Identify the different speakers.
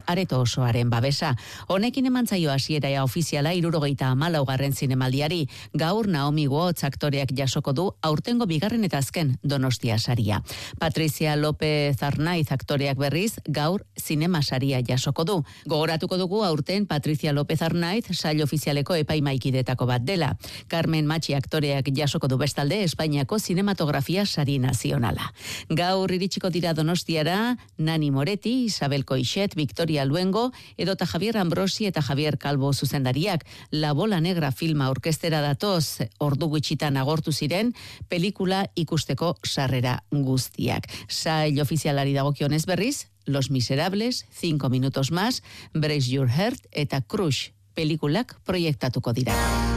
Speaker 1: areto osoaren babesa. Honekin emantzaio hasiera ofiziala 74. zinemaldiari. Gaur Naomi Watts aktoreak jasoko du aurtengo bigarren eta azken Donostia saria. Patricia López Arnaiz aktoreak berriz gaur zinema saria jasoko du. Gogoratuko dugu aurten Patricia López Arnaiz sail ofizialeko epaimaikidetako bat dela. Carmen Machi aktoreak jasoko du bestalde Espainiako zinematografia sari nazionala. Gaur iritsiko dira Donostiara Nani Moretti, Isabel Coixet, Victoria Luengo, edota Javier Ambrosi eta Javier Calvo zuzendariak. La Bola Negra filma orkestera datoz, ordu gutxitan agortu ziren, pelikula ikusteko sarrera guztiak. Sail ofizialari dagokionez berriz, Los Miserables, 5 minutos más, Brace Your Heart eta Crush pelikulak proiektatuko dira.